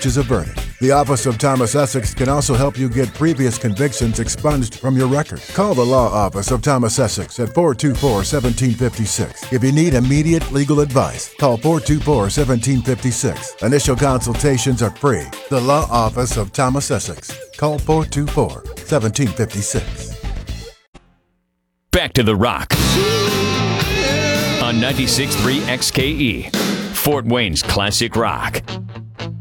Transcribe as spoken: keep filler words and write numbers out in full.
reaches a verdict. The Office of Thomas Essex can also help you get previous convictions expunged from your record. Call the Law Office of Thomas Essex at four two four, one seven five six. If you need immediate legal advice, call four two four, one seven five six. Initial consultations are free. The Law Office of Thomas Essex. Call four two four, one seven five six. Back to the Rock on ninety-six point three X K E, Fort Wayne's classic rock.